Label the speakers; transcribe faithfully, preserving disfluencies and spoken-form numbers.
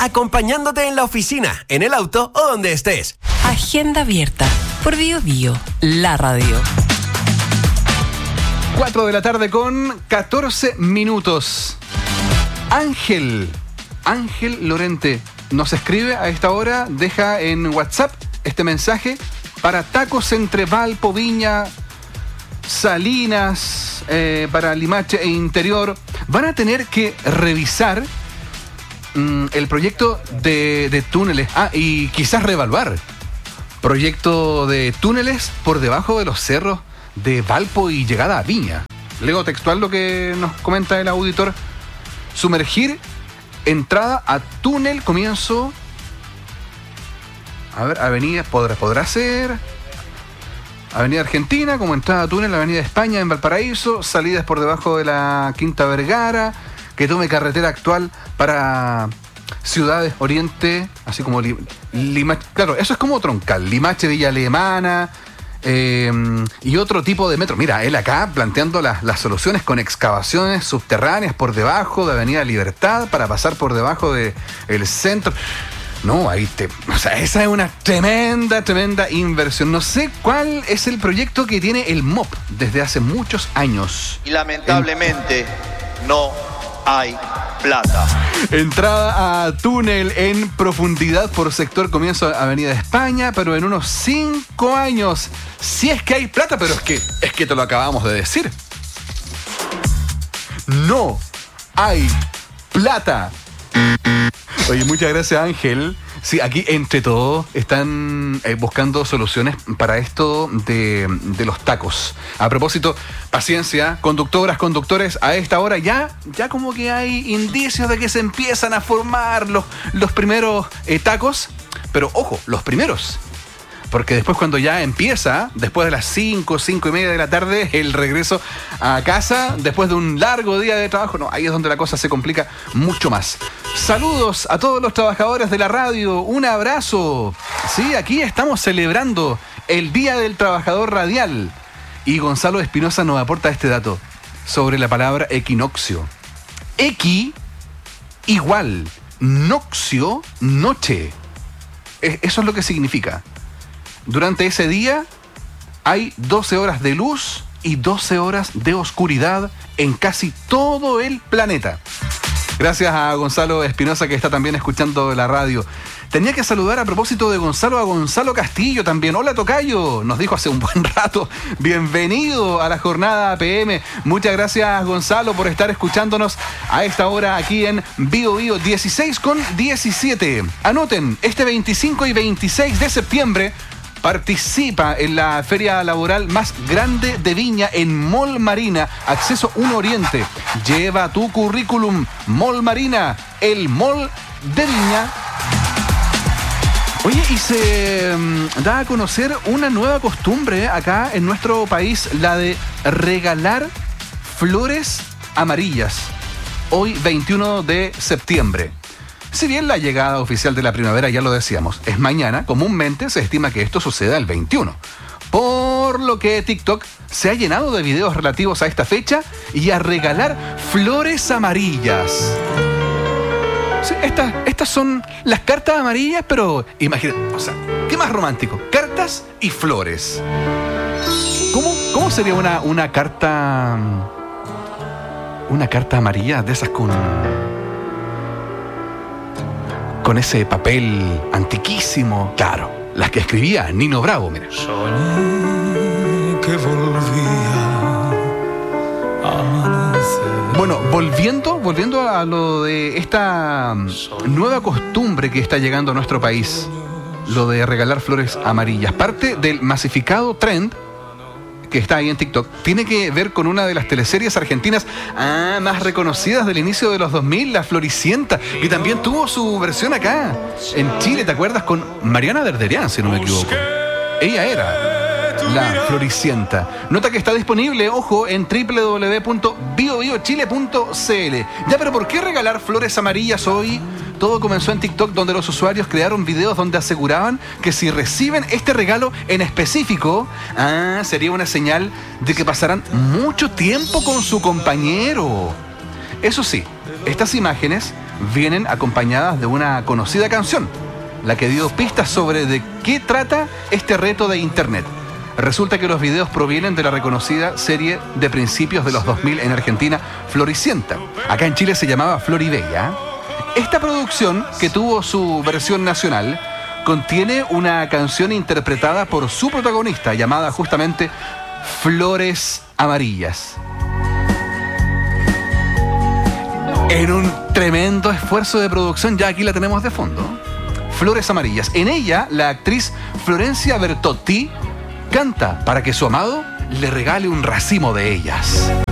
Speaker 1: acompañándote en la oficina, en el auto o donde estés.
Speaker 2: Agenda abierta por Bio Bio, la radio.
Speaker 3: cuatro de la tarde con catorce minutos. Ángel, Ángel Lorente nos escribe a esta hora, deja en WhatsApp este mensaje para tacos entre Valpo, Viña, Salinas, eh, para Limache e Interior. Van a tener que revisar mmm, el proyecto de, de túneles. Ah, y quizás reevaluar. Proyecto de túneles por debajo de los cerros de Valpo y llegada a Viña. Leo textual lo que nos comenta el auditor. Sumergir entrada a túnel, comienzo. A ver, avenida, podrá, podrá ser. Avenida Argentina, como entrada a túnel, Avenida España en Valparaíso, salidas por debajo de la Quinta Vergara, que tome carretera actual para Ciudades Oriente, así como Limache. Claro, eso es como troncal, Limache, Villa Alemana, eh, y otro tipo de metro. Mira, él acá planteando las, las soluciones con excavaciones subterráneas por debajo de Avenida Libertad para pasar por debajo del centro. No, ahí te... O sea, esa es una tremenda, tremenda inversión. No sé cuál es el proyecto que tiene el M O P desde hace muchos años.
Speaker 4: Y lamentablemente en... no hay plata.
Speaker 3: Entrada a túnel en profundidad por sector comienzo Avenida de España, pero en unos cinco años, si es que hay plata, pero es que, es que te lo acabamos de decir. No hay plata. Oye, muchas gracias, Ángel. Sí, aquí entre todos están eh, buscando soluciones para esto de, de los tacos. A propósito, paciencia, conductoras, conductores, a esta hora ya, ya como que hay indicios de que se empiezan a formar los, los primeros eh, tacos. Pero ojo, los primeros. Porque después cuando ya empieza, después de las cinco, cinco y media de la tarde, el regreso a casa, después de un largo día de trabajo, no, ahí es donde la cosa se complica mucho más. Saludos a todos los trabajadores de la radio, un abrazo. Sí, aquí estamos celebrando el Día del Trabajador Radial. Y Gonzalo Espinosa nos aporta este dato sobre la palabra equinoccio. Equi, igual, noxio, noche. Eso es lo que significa. Durante ese día hay doce horas de luz y doce horas de oscuridad en casi todo el planeta. Gracias a Gonzalo Espinosa, que está también escuchando la radio. Tenía que saludar a propósito de Gonzalo a Gonzalo Castillo también. Hola, tocayo, nos dijo hace un buen rato. Bienvenido a la jornada P M. Muchas gracias, Gonzalo, por estar escuchándonos a esta hora aquí en Bio Bio. dieciséis con diecisiete. Anoten, este veinticinco y veintiséis de septiembre participa en la feria laboral más grande de Viña en Mall Marina, Acceso uno Oriente. Lleva tu currículum. Mall Marina, el mall de Viña. Oye, y se um, da a conocer una nueva costumbre acá en nuestro país, la de regalar flores amarillas. Hoy, veintiuno de septiembre. Si bien la llegada oficial de la primavera, ya lo decíamos, es mañana, comúnmente se estima que esto suceda el veintiuno. Por lo que TikTok se ha llenado de videos relativos a esta fecha y a regalar flores amarillas. Sí, estas, estas son las cartas amarillas, pero imagínate, o sea, ¿qué más romántico? Cartas y flores. ¿Cómo, cómo sería una, una carta... Una carta amarilla de esas con... con ese papel antiquísimo? Claro, las que escribía Nino Bravo, mira.
Speaker 5: Soñé que volvía a amanecer.
Speaker 3: Bueno, volviendo, volviendo a lo de esta nueva costumbre que está llegando a nuestro país, lo de regalar flores amarillas, parte del masificado trend que está ahí en TikTok, tiene que ver con una de las teleseries argentinas ah, más reconocidas del inicio de los dos mil, La Floricienta, que también tuvo su versión acá, en Chile, ¿te acuerdas? Con Mariana Derderian, si no me equivoco. Ella era La Floricienta. Nota que está disponible, ojo, en doble u doble u doble u punto bio bio chile punto c l. Ya, pero ¿por qué regalar flores amarillas hoy? Todo comenzó en TikTok, donde los usuarios crearon videos donde aseguraban que si reciben este regalo en específico, ah, sería una señal de que pasarán mucho tiempo con su compañero. Eso sí, estas imágenes vienen acompañadas de una conocida canción, la que dio pistas sobre de qué trata este reto de internet. Resulta que los videos provienen de la reconocida serie de principios de los dos mil en Argentina, Floricienta. Acá en Chile se llamaba Floribella. Esta producción, que tuvo su versión nacional, contiene una canción interpretada por su protagonista, llamada justamente Flores Amarillas. En un tremendo esfuerzo de producción, ya aquí la tenemos de fondo. Flores Amarillas. En ella, la actriz Florencia Bertotti canta para que su amado le regale un racimo de ellas.